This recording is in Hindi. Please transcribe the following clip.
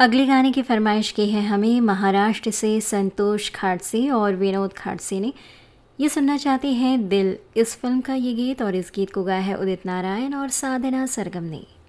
अगले गाने की फरमाइश की है हमें महाराष्ट्र से संतोष खाड़से और विनोद खाड़से ने। ये सुनना चाहते हैं दिल इस फिल्म का ये गीत, और इस गीत को गाया है उदित नारायण और साधना सरगम ने।